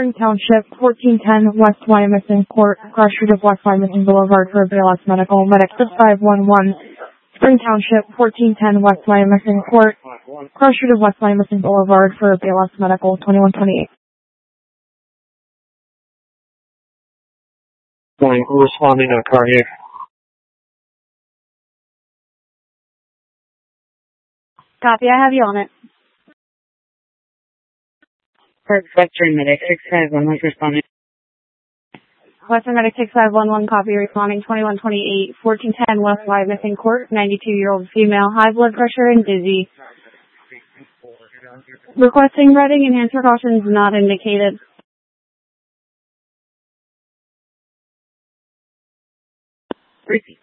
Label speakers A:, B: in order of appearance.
A: Spring Township, 1410 West Wyomissing Court, Cross Street of West Wyomissing Boulevard for BLS Medical, Medic 6511. Spring Township, 1410 West Wyomissing Court, Cross Street of West Wyomissing Boulevard for BLS Medical, 2128.
B: Morning, responding to Carnegie.
C: Copy, I have you on it.
D: Western Medic 6511 responding.
C: Western Medic 6511, copy, responding 2128, 1410 West Wyomissing Court, 92-year-old female, high blood pressure and dizzy. Requesting Reading, enhanced precautions not indicated.
D: Receive.